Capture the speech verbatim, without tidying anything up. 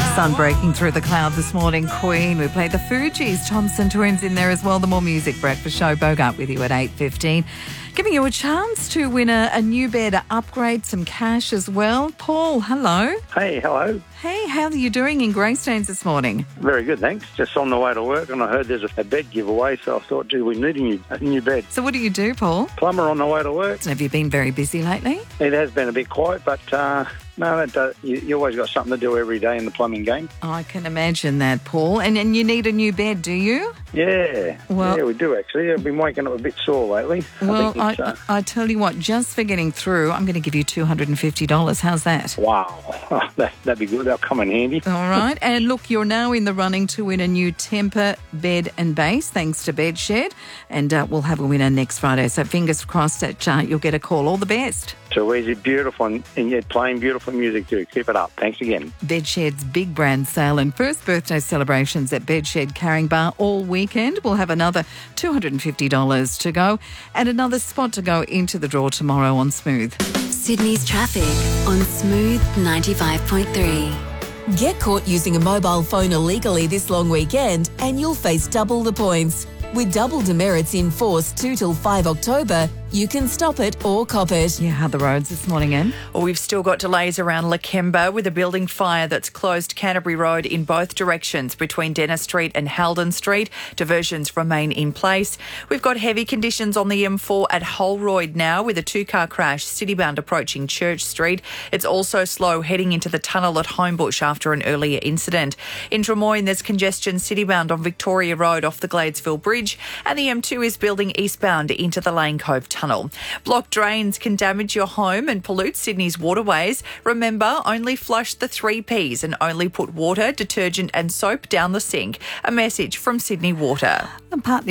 Sun breaking through the cloud this morning. Queen. We played the Fugees. Tom Santoon's in there as well. The More Music Breakfast Show. Bogart with you at eight fifteen. Giving you a chance to win a, a new bed, a upgrade, some cash as well. Paul, hello. Hey, hello. Hey, how are you doing in Greystanes this morning? Very good, thanks. Just on the way to work, and I heard there's a, a bed giveaway, so I thought, gee, we need a new, a new bed. So what do you do, Paul? Plumber on the way to work. Have you been very busy lately? It has been a bit quiet, but uh, no, it, uh, you, you always got something to do every day in the plumbing game. I can imagine that, Paul. And, and you need a new bed, do you? Yeah, well, yeah, we do actually. I've been waking up a bit sore lately. Well, I, I, uh, I tell you what, just for getting through, I'm going to give you two hundred fifty dollars. How's that? Wow, oh, that, that'd be good. That'll come in handy. All right. And look, you're now in the running to win a new Tempur bed and base, thanks to Bedshed. And uh, we'll have a winner next Friday. So fingers crossed that uh, you'll get a call. All the best. Too easy, beautiful, and you're playing beautiful music too. Keep it up. Thanks again. Bedshed's big brand sale and first birthday celebrations at Bedshed Carring Bar all weekend. We'll have another two hundred fifty dollars to go and another spot to go into the draw tomorrow on Smooth. Sydney's traffic on Smooth ninety-five point three. Get caught using a mobile phone illegally this long weekend and you'll face double the points. With double demerits in force two till five October, you can stop it or cop it. Yeah, how are the roads this morning, Em? Well, we've still got delays around Lakemba with a building fire that's closed Canterbury Road in both directions between Dennis Street and Halden Street. Diversions remain in place. We've got heavy conditions on the M four at Holroyd now with a two-car crash citybound approaching Church Street. It's also slow heading into the tunnel at Homebush after an earlier incident. In Drummoyne, there's congestion citybound on Victoria Road off the Gladesville Bridge, and the M two is building eastbound into the Lane Cove Tunnel. Blocked drains can damage your home and pollute Sydney's waterways. Remember, only flush the three Ps and only put water, detergent and soap down the sink. A message from Sydney Water. And partly